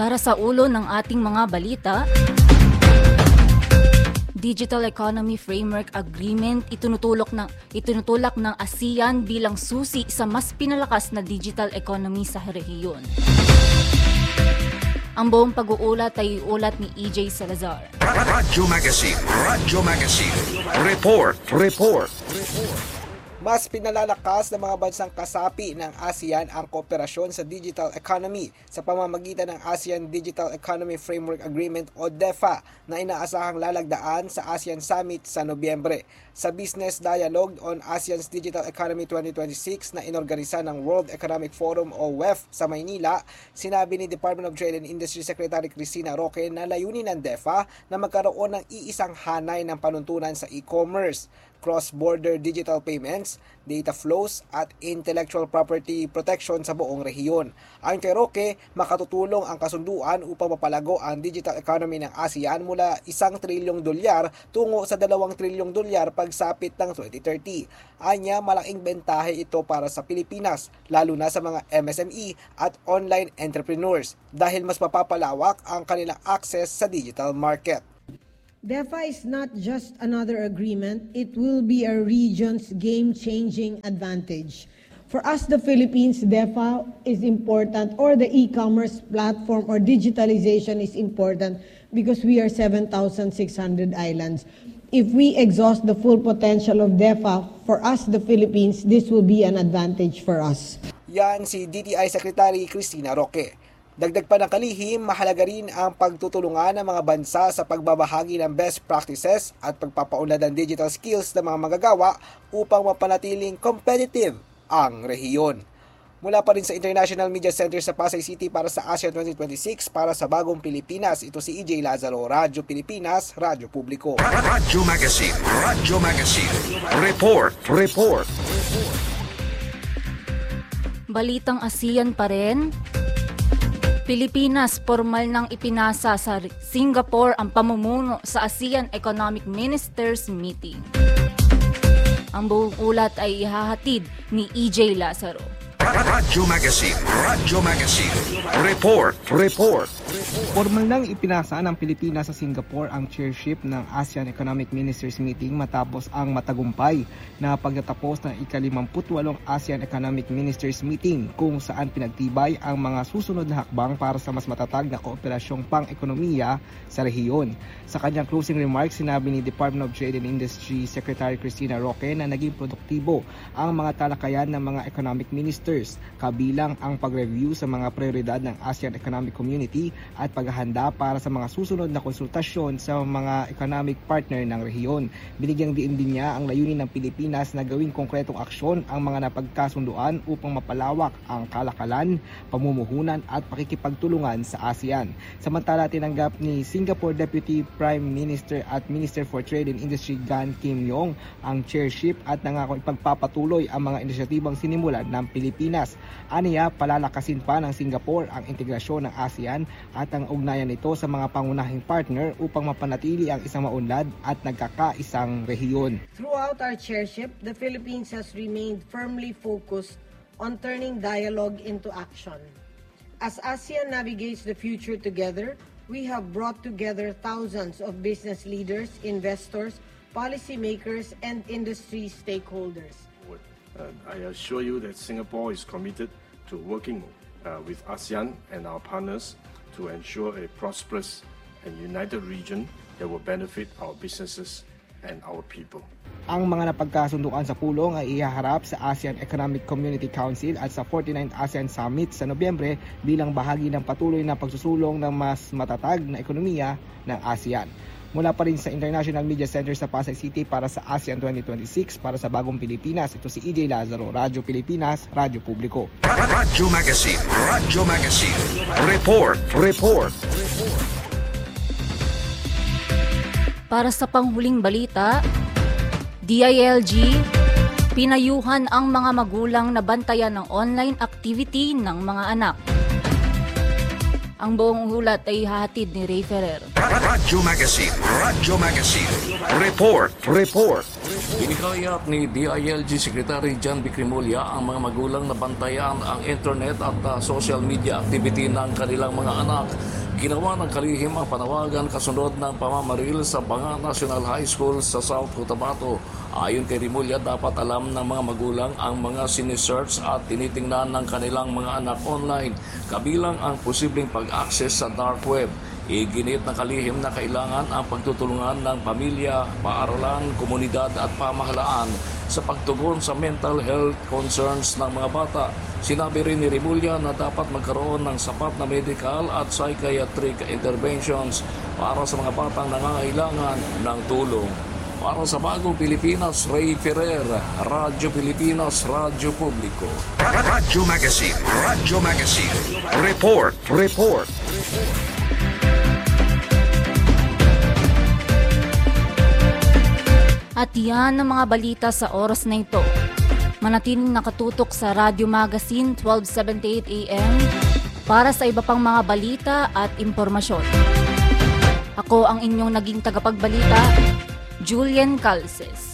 Para sa ulo ng ating mga balita, Digital Economy Framework Agreement itinutulak ng ASEAN bilang susi sa mas pinalakas na digital economy sa rehiyon. Ang buong pag-uulat ay iulat ni EJ Salazar. Radyo Magazine. Report. Mas pinalalakas ng mga bansang kasapi ng ASEAN ang kooperasyon sa digital economy sa pamamagitan ng ASEAN Digital Economy Framework Agreement o DEFA na inaasahang lalagdaan sa ASEAN Summit sa Nobyembre. Sa Business Dialogue on ASEAN's Digital Economy 2026 na inorganisa ng World Economic Forum o WEF sa Maynila, sinabi ni Department of Trade and Industry Secretary Cristina Roque na layunin ng DEFA na magkaroon ng iisang hanay ng panuntunan sa e-commerce, cross-border digital payments, data flows at intellectual property protection sa buong rehiyon. Ayon kay Roque, makatutulong ang kasunduan upang mapalago ang digital economy ng ASEAN mula $1 trilyong tungo sa $2 trilyong pagsapit ng 2030. Anya, malaking bentahe ito para sa Pilipinas, lalo na sa mga MSME at online entrepreneurs dahil mas mapapalawak ang kanilang access sa digital market. DEFA is not just another agreement, it will be a region's game-changing advantage. For us, the Philippines, DEFA is important, or the e-commerce platform or digitalization is important because we are 7,600 islands. If we exhaust the full potential of DEFA, for us, the Philippines, this will be an advantage for us. Yan si DTI Secretary Cristina Roque. Dagdag pa ng kalihim, mahalaga rin ang pagtutulungan ng mga bansa sa pagbabahagi ng best practices at pagpapaunlad ng digital skills ng mga manggagawa upang mapanatiling competitive ang rehiyon. Mula pa rin sa International Media Center sa Pasay City para sa ASEAN 2026 para sa Bagong Pilipinas, ito si EJ Lazaro, Radyo Pilipinas, Radyo Publiko. Radyo Magazine. Report. Balitang ASEAN pa rin. Pilipinas, formal nang ipinasa sa Singapore ang pamumuno sa ASEAN Economic Ministers Meeting. Ang buong ulat ay ihahatid ni EJ Lazaro. Radyo Magazine. Report. Formal nang ipinasa ng Pilipinas sa Singapore ang chairship ng ASEAN Economic Ministers Meeting matapos ang matagumpay na pagtatapos ng ika-58 ASEAN Economic Ministers Meeting kung saan pinagtibay ang mga susunod na hakbang para sa mas matatag na kooperasyong pang-ekonomiya sa rehiyon. Sa kanyang closing remarks, sinabi ni Department of Trade and Industry Secretary Cristina Roque na naging produktibo ang mga talakayan ng mga economic ministers, kabilang ang pag-review sa mga prioridad ng ASEAN Economic Community at paghahanda para sa mga susunod na konsultasyon sa mga economic partner ng rehiyon. Binigyang diin din niya ang layunin ng Pilipinas na gawing konkretong aksyon ang mga napagkasunduan upang mapalawak ang kalakalan, pamumuhunan at pakikipagtulungan sa ASEAN. Samantala, tinanggap ni Singapore Deputy Prime Minister at Minister for Trade and Industry Gan Kim Yong ang chairship at nangako ipagpapatuloy ang mga inisyatibang sinimulan ng Pilipinas. Aniya, palalakasin pa ng Singapore ang integrasyon ng ASEAN at ang ugnayan nito sa mga pangunahing partner upang mapanatili ang isang maunlad at nagkakaisang rehiyon. Throughout our chairship, the Philippines has remained firmly focused on turning dialogue into action. As ASEAN navigates the future together, we have brought together thousands of business leaders, investors, policymakers, and industry stakeholders. I assure you that Singapore is committed to working with ASEAN and our partners to ensure a prosperous and united region that will benefit our businesses and our people. Ang mga napagkasunduan sa pulong ay ihaharap sa ASEAN Economic Community Council at sa 49th ASEAN Summit sa Nobyembre bilang bahagi ng patuloy na pagsusulong ng mas matatag na ekonomiya ng ASEAN. Mula pa rin sa International Media Center sa Pasay City para sa ASEAN 2026 para sa Bagong Pilipinas, ito si EJ Lazaro, Radyo Pilipinas, Radyo Publiko. Radyo Magazine. Report. Para sa panghuling balita, DILG, pinayuhan ang mga magulang na bantayan ng online activity ng mga anak. Ang buong ulat ay hahatid ni Ray Ferrer. Radyo Magazine. Radyo Magazine. Report. Inikayat ni DILG Secretary John Bicrimulya ang mga magulang na bantayan ang internet at social media activity ng kanilang mga anak. Ginawa ng kalihim ang panawagan kasunod ng pamamaril sa Banga National High School sa South Cotabato. Ayon kay Rimulya, dapat alam ng mga magulang ang mga sinisearch at tinitingnan ng kanilang mga anak online, kabilang ang posibleng pag-access sa dark web. Iginit na kalihim na kailangan ang pagtutulungan ng pamilya, paaralan, komunidad at pamahalaan sa pagtugon sa mental health concerns ng mga bata. Sinabi rin ni Rimulya na dapat magkaroon ng sapat na medical at psychiatric interventions para sa mga batang nangangailangan ng tulong. Para sa Bagong Pilipinas, Ray Ferrer, Radyo Pilipinas, Radyo Publiko. Radyo Magazine. Radyo Magazine. Report. At yan ang mga balita sa oras na ito. Manatiling nakatutok sa Radyo Magazine 1278 AM para sa iba pang mga balita at impormasyon. Ako ang inyong naging tagapagbalita, Julian Calces.